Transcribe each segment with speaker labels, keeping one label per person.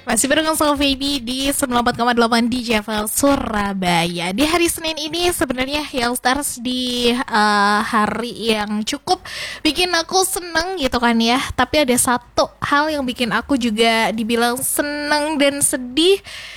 Speaker 1: Masih bareng sama Baby di 94,8 di Javel Surabaya. Di hari Senin ini sebenarnya Youngsters di hari yang cukup bikin aku seneng gitu kan ya. Tapi ada satu hal yang bikin aku juga dibilang seneng dan sedih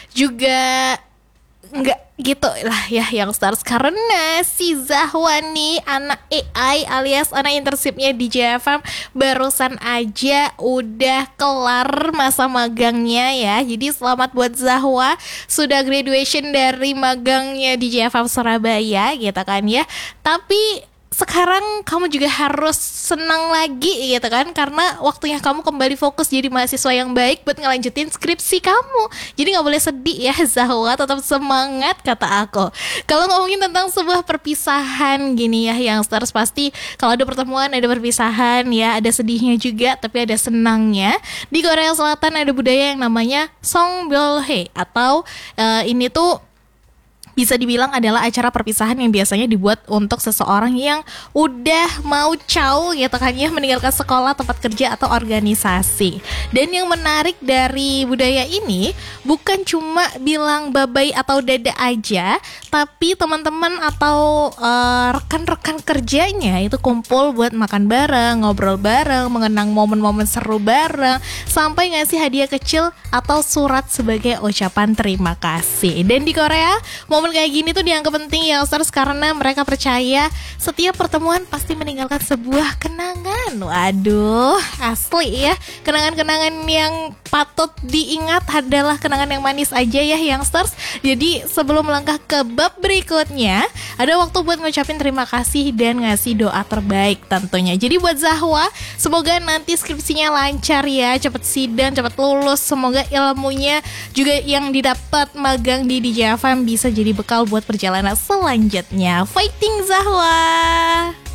Speaker 1: juga enggak gitu lah ya Youngsters, karena si Zahwa nih anak AI alias anak internshipnya di JFM barusan aja udah kelar masa magangnya ya. Jadi selamat buat Zahwa, sudah graduation dari magangnya di JFM Surabaya gitu kan ya. Tapi sekarang kamu juga harus senang lagi gitu kan, karena waktunya kamu kembali fokus jadi mahasiswa yang baik buat ngelanjutin skripsi kamu. Jadi gak boleh sedih ya Zahwa, tetap semangat kata aku. Kalau ngomongin tentang sebuah perpisahan gini ya Youngsters, pasti kalau ada pertemuan ada perpisahan ya, ada sedihnya juga tapi ada senangnya. Di Korea Selatan ada budaya yang namanya Songbyeolhae atau ini tuh bisa dibilang adalah acara perpisahan yang biasanya dibuat untuk seseorang yang udah mau caw gitu kan ya, meninggalkan sekolah, tempat kerja atau organisasi. Dan yang menarik dari budaya ini bukan cuma bilang bye-bye atau dada aja, tapi teman-teman atau rekan-rekan kerjanya itu kumpul buat makan bareng, ngobrol bareng, mengenang momen-momen seru bareng, sampai ngasih hadiah kecil atau surat sebagai ucapan terima kasih. Dan di Korea momen kayak gini tuh dianggap penting Youngsters, karena mereka percaya setiap pertemuan pasti meninggalkan sebuah kenangan. Waduh, asli ya. Kenangan-kenangan yang patut diingat adalah kenangan yang manis aja ya Youngsters. Jadi sebelum melangkah ke bab berikutnya, ada waktu buat ngucapin terima kasih dan ngasih doa terbaik tentunya. Jadi buat Zahwa, semoga nanti skripsinya lancar ya, cepet sidang, cepet lulus. Semoga ilmunya juga yang didapat magang di DJFM bisa jadi bekal buat perjalanan selanjutnya. Fighting Zahwa!